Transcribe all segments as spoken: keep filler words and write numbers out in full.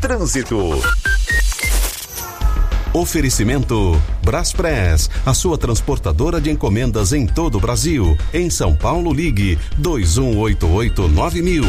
Trânsito. Oferecimento Braspress, a sua transportadora de encomendas em todo o Brasil. Em São Paulo, ligue dois um oito oito nove mil.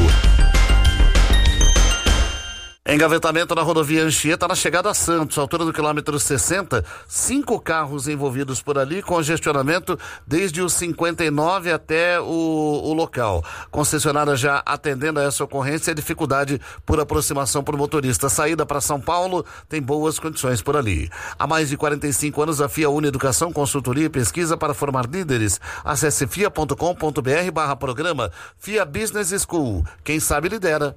Engavetamento na rodovia Anchieta, na chegada a Santos, altura do quilômetro sessenta, cinco carros envolvidos por ali, congestionamento desde o cinquenta e nove até o, o local. Concessionária já atendendo a essa ocorrência, dificuldade por aproximação por motorista. Saída para São Paulo, tem boas condições por ali. Há mais de quarenta e cinco anos, a FIA une Educação, Consultoria e Pesquisa para formar líderes. Acesse fia ponto com ponto br barra programa FIA Business School. Quem sabe lidera.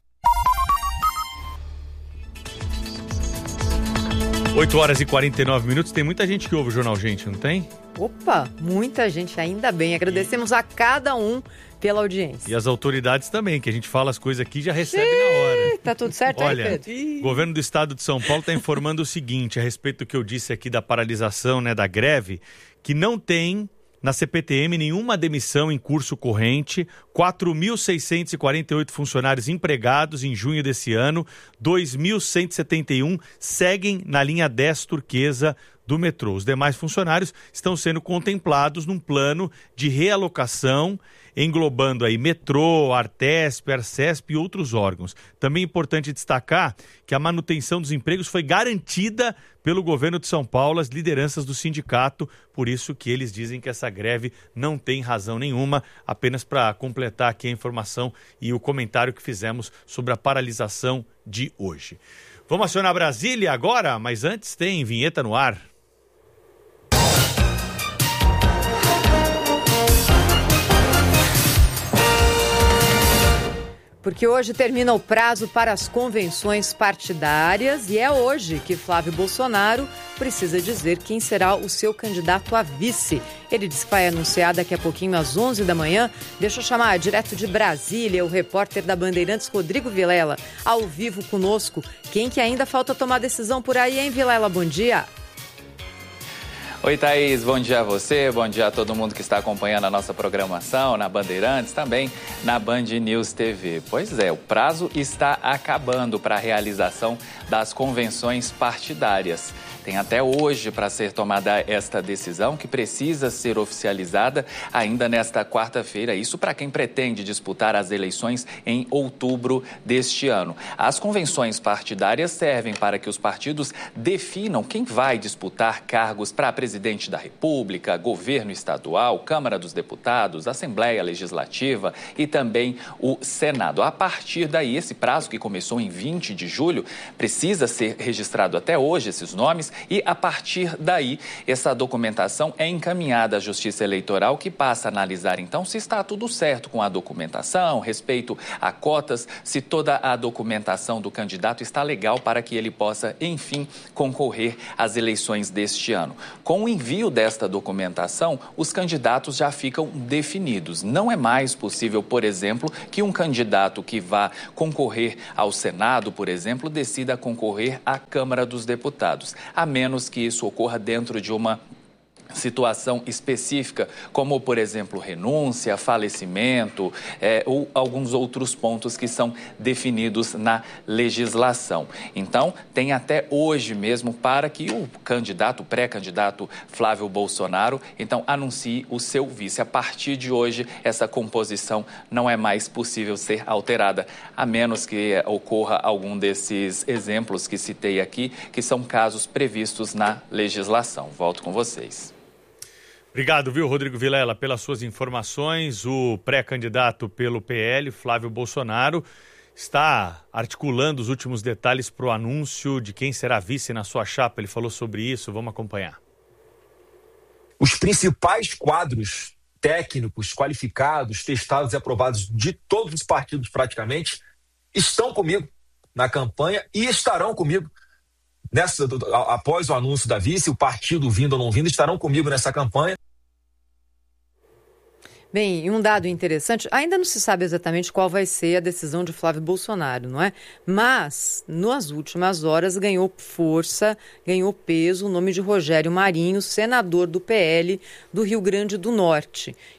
oito horas e quarenta e nove minutos, tem muita gente que ouve o Jornal Gente, não tem? Opa, muita gente, ainda bem. Agradecemos a cada um pela audiência. E as autoridades também, que a gente fala as coisas aqui e já recebe Sim, na hora. Tá tudo certo Olha, aí, Pedro? O governo do estado de São Paulo está informando o seguinte, a respeito do que eu disse aqui da paralisação, né, da greve, que não tem na C P T M nenhuma demissão em curso corrente, quatro mil seiscentos e quarenta e oito funcionários empregados em junho desse ano, dois mil cento e setenta e um seguem na linha dez turquesa do metrô. Os demais funcionários estão sendo contemplados num plano de realocação, englobando aí metrô, Artesp, Arcesp e outros órgãos. Também é importante destacar que a manutenção dos empregos foi garantida pelo governo de São Paulo, as lideranças do sindicato, por isso que eles dizem que essa greve não tem razão nenhuma, apenas para completar aqui a informação e o comentário que fizemos sobre a paralisação de hoje. Vamos acionar Brasília agora, mas antes tem vinheta no ar. Porque hoje termina o prazo para as convenções partidárias e é hoje que Flávio Bolsonaro precisa dizer quem será o seu candidato a vice. Ele disse que vai anunciar daqui a pouquinho às onze da manhã. Deixa eu chamar direto de Brasília o repórter da Bandeirantes, Rodrigo Vilela, ao vivo conosco. Quem que ainda falta tomar decisão por aí, hein, Vilela? Bom dia. Oi, Thaís, bom dia a você, bom dia a todo mundo que está acompanhando a nossa programação na Bandeirantes, também na Band News T V. Pois é, o prazo está acabando para a realização das convenções partidárias. Tem até hoje para ser tomada esta decisão, que precisa ser oficializada ainda nesta quarta-feira. Isso para quem pretende disputar as eleições em outubro deste ano. As convenções partidárias servem para que os partidos definam quem vai disputar cargos para presidente da República, governo estadual, Câmara dos Deputados, Assembleia Legislativa e também o Senado. A partir daí, esse prazo que começou em vinte de julho, precisa ser registrado até hoje esses nomes. E, a partir daí, essa documentação é encaminhada à Justiça Eleitoral, que passa a analisar, então, se está tudo certo com a documentação, respeito a cotas, se toda a documentação do candidato está legal para que ele possa, enfim, concorrer às eleições deste ano. Com o envio desta documentação, os candidatos já ficam definidos. Não é mais possível, por exemplo, que um candidato que vá concorrer ao Senado, por exemplo, decida concorrer à Câmara dos Deputados. A menos que isso ocorra dentro de uma situação específica, como, por exemplo, renúncia, falecimento, é, ou alguns outros pontos que são definidos na legislação. Então, tem até hoje mesmo para que o candidato, o pré-candidato Flávio Bolsonaro, então, anuncie o seu vice. A partir de hoje, essa composição não é mais possível ser alterada, a menos que ocorra algum desses exemplos que citei aqui, que são casos previstos na legislação. Volto com vocês. Obrigado, viu, Rodrigo Vilela, pelas suas informações. O pré-candidato pelo P L, Flávio Bolsonaro, está articulando os últimos detalhes para o anúncio de quem será vice na sua chapa. Ele falou sobre isso, vamos acompanhar. Os principais quadros técnicos, qualificados, testados e aprovados de todos os partidos praticamente, estão comigo na campanha e estarão comigo. Nessa, após o anúncio da vice, o partido vindo ou não vindo, estarão comigo nessa campanha. Bem, e um dado interessante, ainda não se sabe exatamente qual vai ser a decisão de Flávio Bolsonaro, não é? Mas, nas últimas horas, ganhou força, ganhou peso o nome de Rogério Marinho, senador do P L do Rio Grande do Norte,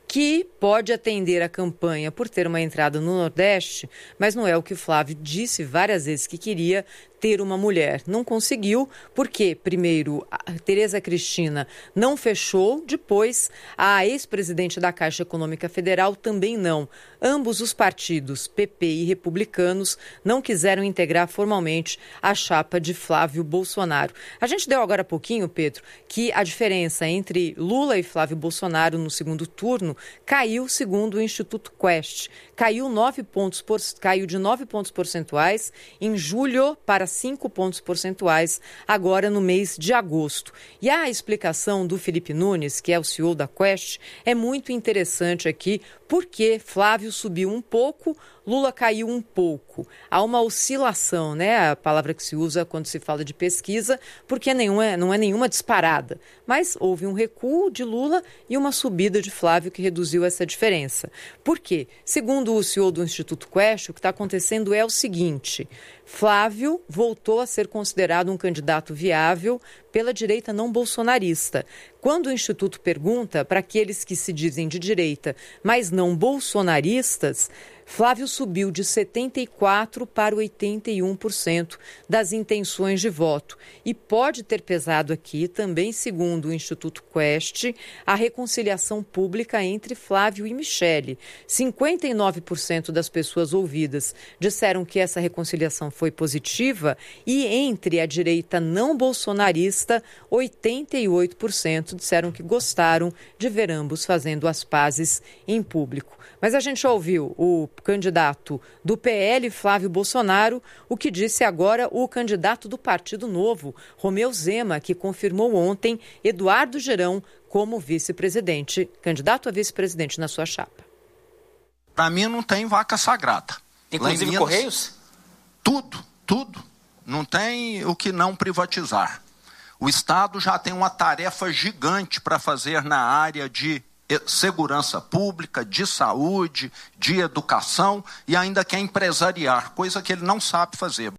que pode atender a campanha por ter uma entrada no Nordeste, mas não é o que Flávio disse várias vezes que queria, ter uma mulher. Não conseguiu, porque, primeiro, a Tereza Cristina não fechou, depois, a ex-presidente da Caixa Econômica Federal também não. Ambos os partidos, P P e Republicanos, não quiseram integrar formalmente a chapa de Flávio Bolsonaro. A gente deu agora há pouquinho, Pedro, que a diferença entre Lula e Flávio Bolsonaro no segundo turno caiu, segundo o Instituto Quest. Caiu, nove pontos por, caiu de nove pontos percentuais em julho para cinco pontos percentuais agora no mês de agosto. E a explicação do Felipe Nunes, que é o C E O da Quest, é muito interessante aqui, porque Flávio subiu um pouco, Lula caiu um pouco. Há uma oscilação, né? A palavra que se usa quando se fala de pesquisa, porque não é, não é nenhuma disparada. Mas houve um recuo de Lula e uma subida de Flávio que reduziu essa diferença. Por quê? Segundo o C E O do Instituto Quest, o que está acontecendo é o seguinte: Flávio voltou a ser considerado um candidato viável pela direita não bolsonarista. Quando o Instituto pergunta para aqueles que se dizem de direita, mas não bolsonaristas, Flávio subiu de setenta e quatro por cento para oitenta e um por cento das intenções de voto. E pode ter pesado aqui, também segundo o Instituto Quest, a reconciliação pública entre Flávio e Michele. cinquenta e nove por cento das pessoas ouvidas disseram que essa reconciliação foi positiva e entre a direita não bolsonarista, oitenta e oito por cento disseram que gostaram de ver ambos fazendo as pazes em público. Mas a gente ouviu o candidato do P L, Flávio Bolsonaro, o que disse agora o candidato do Partido Novo, Romeu Zema, que confirmou ontem Eduardo Girão como vice-presidente, candidato a vice-presidente na sua chapa. Para mim não tem vaca sagrada. Inclusive Minas, Correios? Tudo, tudo. Não tem o que não privatizar. O Estado já tem uma tarefa gigante para fazer na área de segurança pública, de saúde, de educação e ainda quer empresariar, coisa que ele não sabe fazer.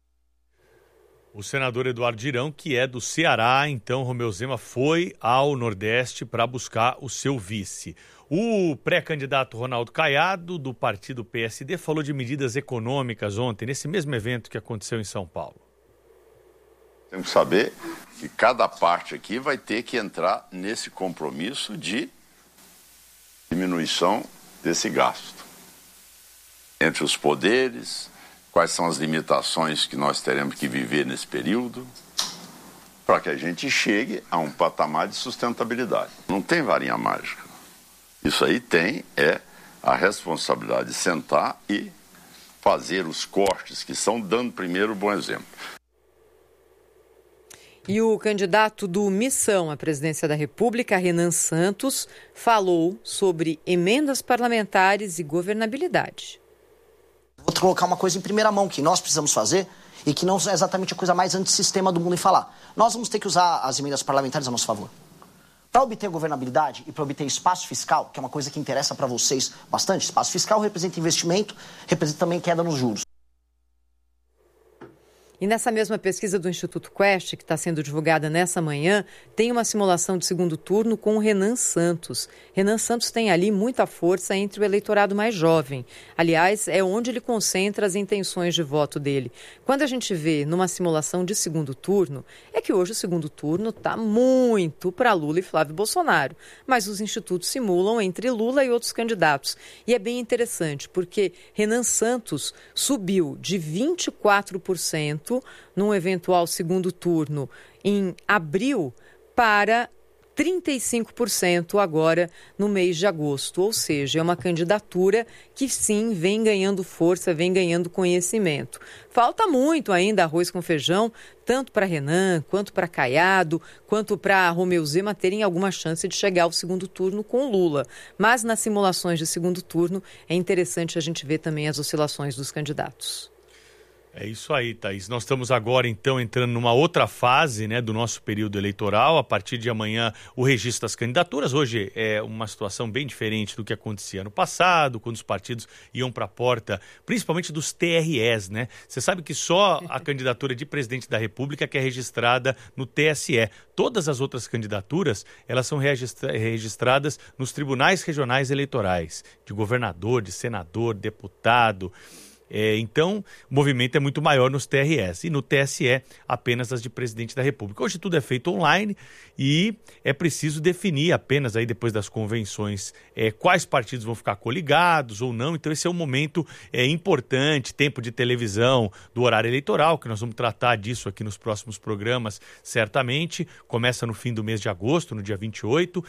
O senador Eduardo Girão, que é do Ceará, então Romeu Zema foi ao Nordeste para buscar o seu vice. O pré-candidato Ronaldo Caiado, do partido P S D, falou de medidas econômicas ontem, nesse mesmo evento que aconteceu em São Paulo. Temos que saber que cada parte aqui vai ter que entrar nesse compromisso de diminuição desse gasto. Entre os poderes, quais são as limitações que nós teremos que viver nesse período, para que a gente chegue a um patamar de sustentabilidade. Não tem varinha mágica. Isso aí tem é a responsabilidade de sentar e fazer os cortes que são, dando primeiro o bom exemplo. E o candidato do Missão à presidência da República, Renan Santos, falou sobre emendas parlamentares e governabilidade. Vou colocar uma coisa em primeira mão que nós precisamos fazer e que não é exatamente a coisa mais antissistema do mundo em falar. Nós vamos ter que usar as emendas parlamentares a nosso favor. Para obter governabilidade e para obter espaço fiscal, que é uma coisa que interessa para vocês bastante, espaço fiscal representa investimento, representa também queda nos juros. E nessa mesma pesquisa do Instituto Quest, que está sendo divulgada nessa manhã, tem uma simulação de segundo turno com o Renan Santos. Renan Santos tem ali muita força entre o eleitorado mais jovem. Aliás, é onde ele concentra as intenções de voto dele. Quando a gente vê numa simulação de segundo turno, é que hoje o segundo turno está muito para Lula e Flávio Bolsonaro. Mas os institutos simulam entre Lula e outros candidatos. E é bem interessante, porque Renan Santos subiu de vinte e quatro por cento num eventual segundo turno em abril para trinta e cinco por cento agora no mês de agosto. Ou seja, é uma candidatura que sim vem ganhando força, vem ganhando conhecimento. Falta muito ainda arroz com feijão, tanto para Renan, quanto para Caiado, quanto para Romeu Zema terem alguma chance de chegar ao segundo turno com Lula. Mas nas simulações de segundo turno é interessante a gente ver também as oscilações dos candidatos. É isso aí, Thaís. Nós estamos agora, então, entrando numa outra fase, né, do nosso período eleitoral. A partir de amanhã, o registro das candidaturas. Hoje é uma situação bem diferente do que acontecia no passado, quando os partidos iam para a porta, principalmente dos T R Es, né? Você sabe que só a candidatura de presidente da República que é registrada no T S E. Todas as outras candidaturas, elas são registra- registradas nos tribunais regionais eleitorais, de governador, de senador, deputado. É, então, o movimento é muito maior nos T R Es e no T S E apenas as de presidente da República. Hoje tudo é feito online e é preciso definir apenas aí depois das convenções é, quais partidos vão ficar coligados ou não. Então esse é um momento é, importante, tempo de televisão do horário eleitoral, que nós vamos tratar disso aqui nos próximos programas certamente. Começa no fim do mês de agosto, no dia vinte e oito,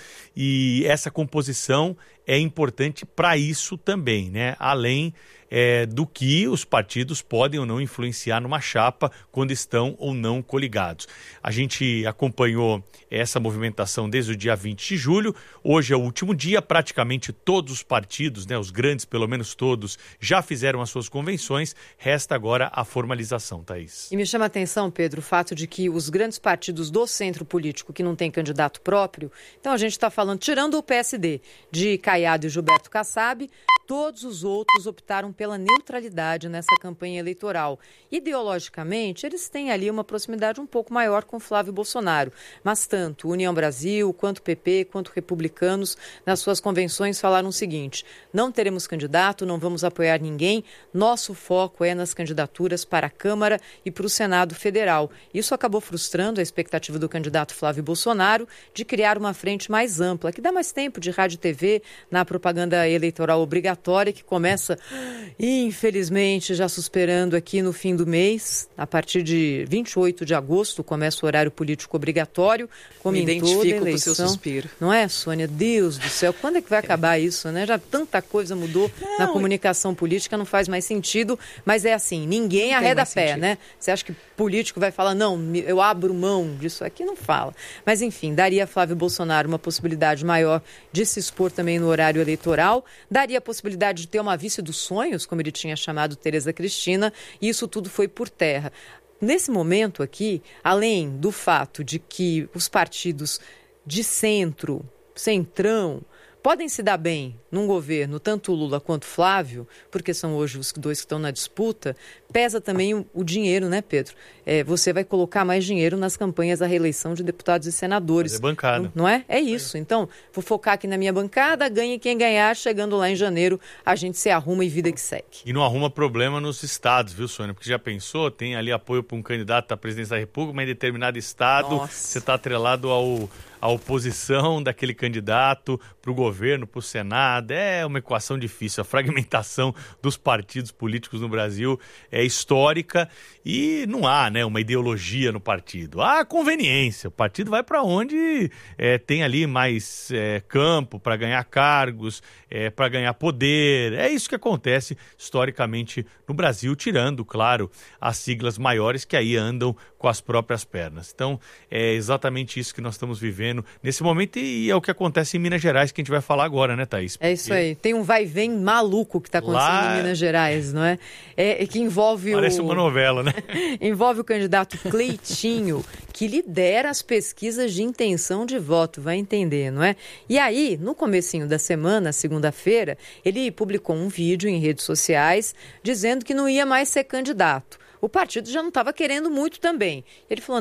e essa composição é importante para isso também, né? Além É, do que os partidos podem ou não influenciar numa chapa quando estão ou não coligados. A gente acompanhou essa movimentação desde o dia vinte de julho, hoje é o último dia, praticamente todos os partidos, né, os grandes pelo menos todos, já fizeram as suas convenções, resta agora a formalização, Thaís. E me chama a atenção, Pedro, o fato de que os grandes partidos do centro político que não tem candidato próprio, então a gente está falando, tirando o P S D, de Caiado e Gilberto Kassab, todos os outros optaram pela neutralidade nessa campanha eleitoral. Ideologicamente, eles têm ali uma proximidade um pouco maior com Flávio Bolsonaro, mas tanto União Brasil, quanto P P, quanto republicanos, nas suas convenções falaram o seguinte: não teremos candidato, não vamos apoiar ninguém, nosso foco é nas candidaturas para a Câmara e para o Senado Federal. Isso acabou frustrando a expectativa do candidato Flávio Bolsonaro de criar uma frente mais ampla, que dá mais tempo de rádio e T V na propaganda eleitoral obrigatória, que começa, infelizmente, já superando aqui no fim do mês. A partir de vinte e oito de agosto começa o horário político obrigatório, como Me em toda identifico eleição. com o seu suspiro. Não é, Sônia? Deus do céu, quando é que vai acabar isso, né? Já tanta coisa mudou não. na comunicação política, não faz mais sentido, mas é assim, ninguém não arreda pé, sentido. Né? Você acha que político vai falar, não, eu abro mão disso aqui? Não fala. Mas enfim, daria a Flávio Bolsonaro uma possibilidade maior de se expor também no horário eleitoral, daria a possibilidade de ter uma vice dos sonhos, como ele tinha chamado Tereza Cristina, e isso tudo foi por terra. Nesse momento aqui, além do fato de que os partidos de centro, centrão, podem se dar bem num governo, tanto Lula quanto Flávio, porque são hoje os dois que estão na disputa, pesa também o, o dinheiro, né, Pedro? É, você vai colocar mais dinheiro nas campanhas da reeleição de deputados e senadores. É bancada. Não, não é? É isso. Então, vou focar aqui na minha bancada, ganhe quem ganhar, chegando lá em janeiro, a gente se arruma e vida que segue. E não arruma problema nos estados, viu, Sônia? Porque já pensou, tem ali apoio para um candidato à presidência da República, mas em determinado estado Nossa. Você está atrelado ao... a oposição daquele candidato para o governo, para o Senado, é uma equação difícil. A fragmentação dos partidos políticos no Brasil é histórica e não há, né, uma ideologia no partido. Há conveniência. O partido vai para onde é, tem ali mais é, campo para ganhar cargos, é, para ganhar poder. É isso que acontece historicamente no Brasil, tirando, claro, as siglas maiores que aí andam com as próprias pernas. Então, é exatamente isso que nós estamos vivendo nesse momento e é o que acontece em Minas Gerais, que a gente vai falar agora, né, Thaís? É isso aí. Tem um vai e vem maluco que está acontecendo Lá... em Minas Gerais, não é? É que envolve Parece o... uma novela, né? envolve o candidato Cleitinho, que lidera as pesquisas de intenção de voto, vai entender, não é? E aí, no comecinho da semana, segunda-feira, ele publicou um vídeo em redes sociais dizendo que não ia mais ser candidato. O partido já não estava querendo muito também. Ele falou,